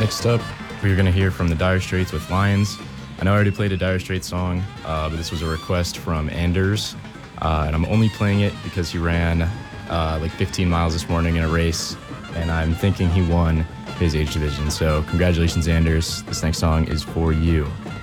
Next up, we're going to hear from the Dire Straits with Lions. I know I already played a Dire Straits song, but this was a request from Anders, and I'm only playing it because he ran like 15 miles this morning in a race, and I'm thinking he won his age division. So congratulations, Anders. This next song is for you.